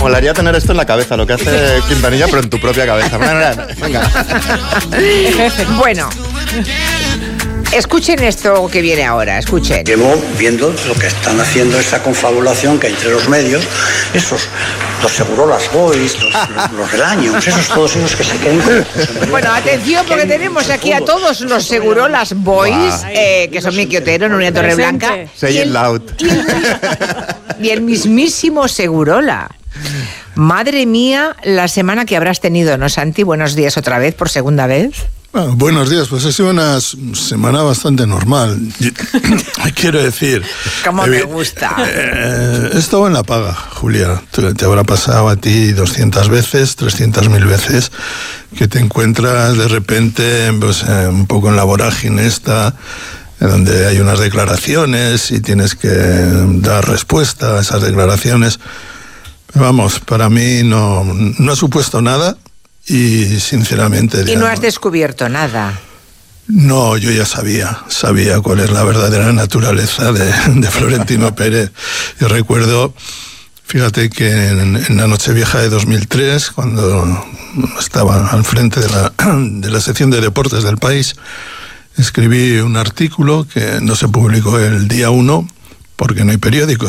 Molaría tener esto en la cabeza, lo que hace Quintanilla, pero en tu propia cabeza. Venga. Bueno, escuchen esto que viene ahora, escuchen. Llevo viendo lo que están haciendo, esa confabulación que hay entre los medios, los Segurolas Boys, los Relaños, todos esos que se queden. Bueno, atención, porque tenemos aquí a todos los Segurolas Boys, que son Miki Otero, Nuria Torreblanca. Say it loud. Y el mismísimo Segurola. Madre mía, la semana que habrás tenido, ¿no, Santi? Buenos días otra vez, por segunda vez. Bueno, buenos días, pues ha sido una semana bastante normal. Quiero decir... Como me gusta. He estado en la paga, Julia. Te habrá pasado a ti 200 veces, 300.000 veces, que te encuentras de repente pues, un poco en la vorágine esta, donde hay unas declaraciones y tienes que dar respuesta a esas declaraciones. Vamos, para mí no ha supuesto nada. Y sinceramente... Y no has descubierto nada. No, yo ya sabía cuál es la verdadera naturaleza de Florentino Pérez. Yo recuerdo, fíjate que en la Nochevieja de 2003, cuando estaba al frente de la sección de deportes del País, escribí un artículo que no se publicó el día 1, porque no hay periódicos.